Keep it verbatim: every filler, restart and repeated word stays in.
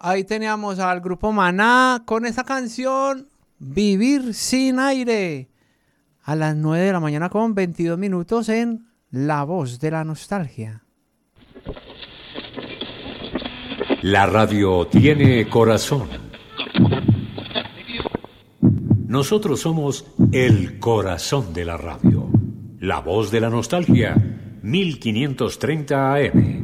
Ahí teníamos al grupo Maná con esa canción Vivir sin aire. A las nueve de la mañana con veintidós minutos en La Voz de la Nostalgia. La radio tiene corazón. Nosotros somos el corazón de la radio. La Voz de la Nostalgia, mil quinientos treinta A M.